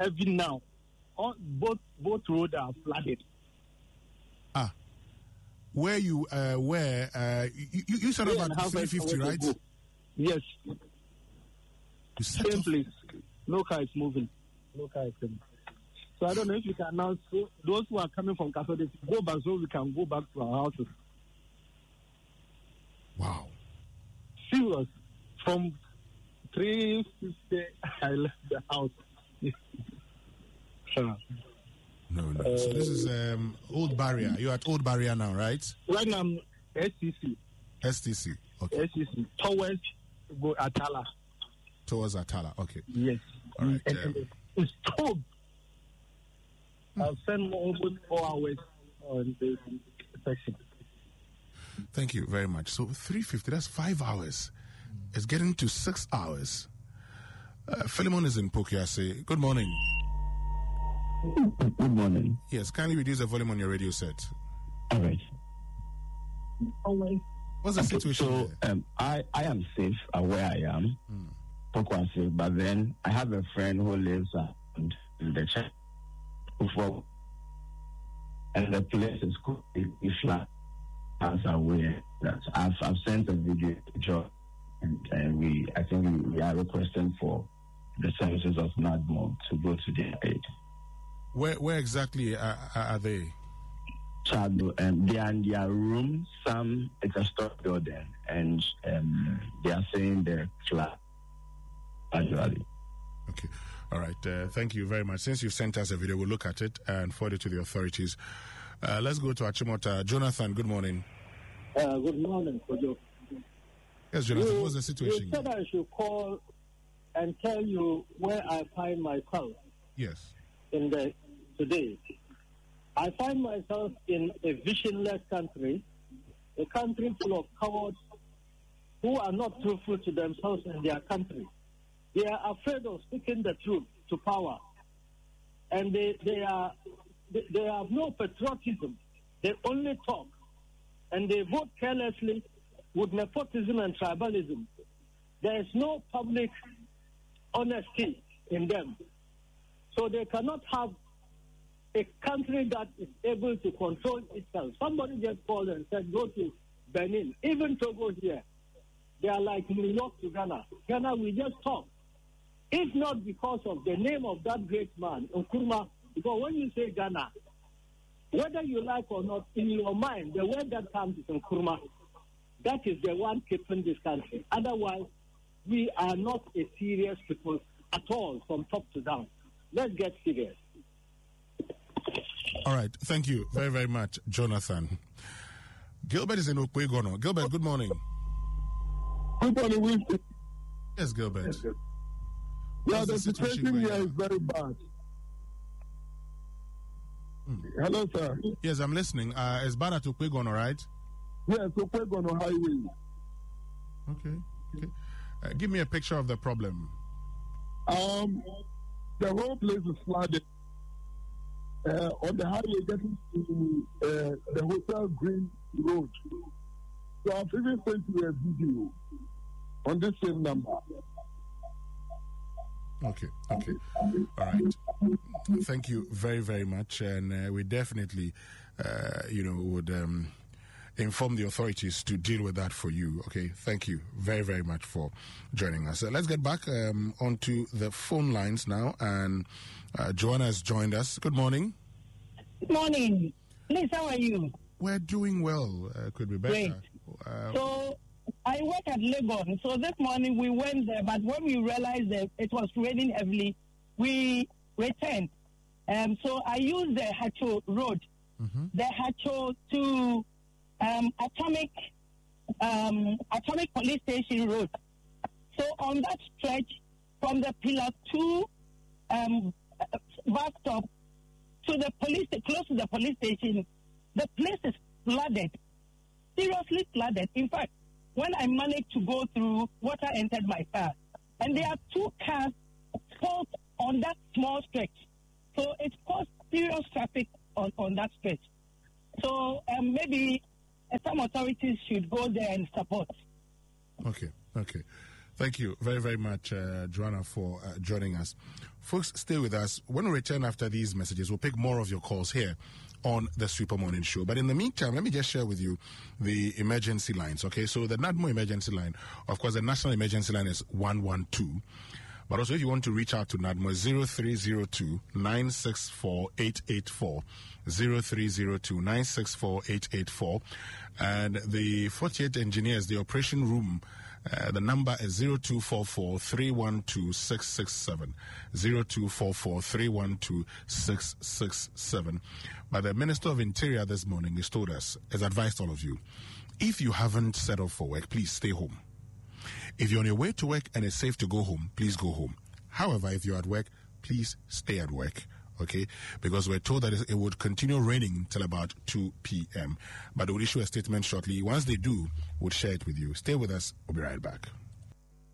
Even now, both roads are flooded. Where you you said about 350, right? Yes. Same place. No car is moving. No car is coming. So I don't know if you can announce those who are coming from Kasode go back so we can go back to our houses. Wow. Serious. From 350, I left the house. No. So this is Old Barrier. You're at Old Barrier now, right? Right now I'm STC. STC. Okay. STC. Towards Atala. Towards Atala. Okay. Yes. All right. It's told. I'll spend almost 4 hours on this section. Thank you very much. So 350, that's 5 hours. It's getting to 6 hours. Philemon is in Pokiase. Good morning. Good morning. Yes, kindly reduce the volume on your radio set. All right. What's the situation? So, I am safe where I am, Pokwase, but then I have a friend who lives in the church, and the place is called Isla. As aware that I've sent a video to Joe, and I think we are requesting for the services of NADMO to go to their aid. Where exactly are they? Chado, they are in their room. Some it's a store building, and they are saying they're flat. Actually. Okay. All right. Thank you very much. Since you've sent us a video, we'll look at it and forward it to the authorities. Let's go to Achimota. Jonathan, good morning. Good morning, Kojo. Yes, Jonathan, what's the situation? You said I should call and tell you where I find myself. Yes. Today. I find myself in a visionless country, a country full of cowards who are not truthful to themselves and their country. They are afraid of speaking the truth to power. And they have no patriotism. They only talk. And they vote carelessly with nepotism and tribalism. There is no public honesty in them. So they cannot have a country that is able to control itself. Somebody just called and said, go to Benin, even Togo here. They are like New York to Ghana. Ghana, we just talk. If not because of the name of that great man, Nkrumah, because when you say Ghana, whether you like or not, in your mind, the word that comes is Nkrumah. That is the one keeping this country. Otherwise, we are not a serious people at all, from top to down. Let's get serious. All right. Thank you very, very much, Jonathan. Gilbert is in Okwegono. Gilbert, good morning. Good morning, Winston. Yes, Gilbert. Yeah, the situation here is very bad. Hello, sir. Yes, I'm listening. It's bad at Okwegono, right? Yes, Okwegono Highway. Okay. Give me a picture of the problem. The whole place is flooded. On the highway getting to the Hotel Green Road. So I've even sent you a video on this same number. Okay. All right. Thank you very, very much. And we definitely, would inform the authorities to deal with that for you. Okay. Thank you very, very much for joining us. Let's get back onto the phone lines now. And Joanna has joined us. Good morning. Good morning. Please, how are you? We're doing well. Could be better. Great. So I work at Legon. So this morning we went there, but when we realized that it was raining heavily, we returned. So I used the Hacho Road, the Hacho to Atomic Police Station Road. So on that stretch, from the Pillar 2 bus stop to the police, close to the police station, the place is flooded, seriously flooded. In fact, when I managed to go through, water entered my car. And there are 2 cars caught on that small stretch. So it caused serious traffic on that stretch. So some authorities should go there and support. Okay. Thank you. you very, very much, Joanna, for joining us. Folks, stay with us. When we return after these messages, we'll pick more of your calls here on the Super Morning Show. But in the meantime, let me just share with you the emergency lines, okay? So the NADMO emergency line, of course, the national emergency line is 112. But also, if you want to reach out to NADMO, 0302 964 884. 0302 964 884. And the 48 engineers, the operation room, the number is 0244 312 667. 0244 312 667. But the Minister of Interior this morning has told us, has advised all of you, if you haven't set off for work, please stay home. If you're on your way to work and it's safe to go home, please go home. However, if you're at work, please stay at work, okay? Because we're told that it would continue raining until about 2 p.m. But they will issue a statement shortly. Once they do, we'll share it with you. Stay with us. We'll be right back.